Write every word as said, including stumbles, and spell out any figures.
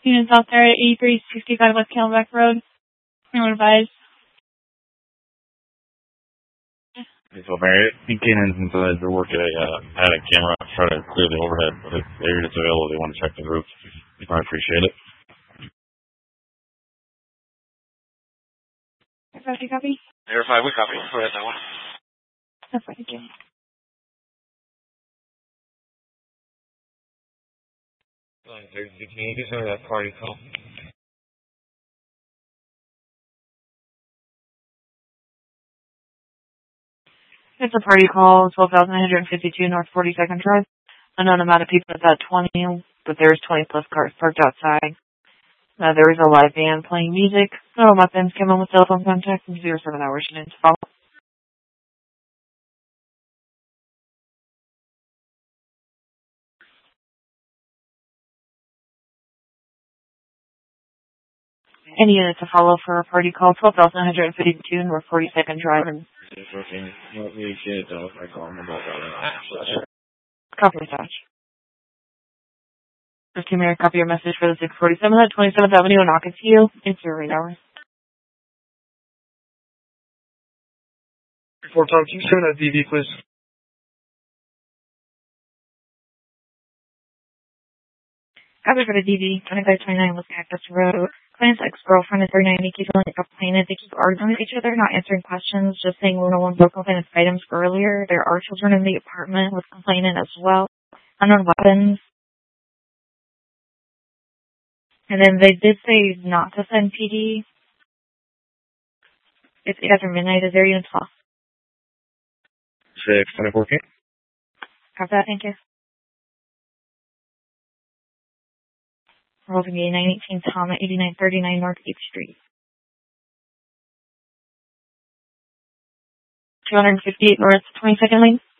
Units out there at eighty-three sixty-five West Camelback Road. Anyone advised? So Mary, he came in inside their work. I uh, had a camera try to clear the overhead, but if the area is available, they want to check the roof. I appreciate it. Copy, copy. Verify, we copy. Go ahead, that one. That's fine, thank you. Can you give me that party call? It's a party call, twelve thousand nine hundred fifty-two North forty-second Drive. Unknown amount of people is at twenty, but there's twenty plus cars parked outside. Uh, there is a live band playing music. No weapons, come in with telephone contact from zero seven hours and to follow. Any unit to follow for a party call, twelve thousand nine hundred fifty-two North forty-second Drive. And Let me get it I call him about that. copy attached. Just give me a copy of your message for the six forty-seven at twenty-seventh Avenue in Ocotillo. It's your eight hours. Before Tom, can you send that D V, please? Copy for the D V, twenty-five twenty-nine West Cactus Road. Client's ex-girlfriend is thirty-nine. They keep feeling complainant. They keep arguing with each other, not answering questions, just saying no one broke complainant's items earlier. There are children in the apartment with complainant as well. Unknown weapons. And then they did say not to send P D. It's after midnight. Is there units off? six twenty-four K. Copy that, thank you. Rolling A nine eighteen Tom at eighty-nine thirty-nine North eighth Street. two fifty-eight North twenty-second Lane.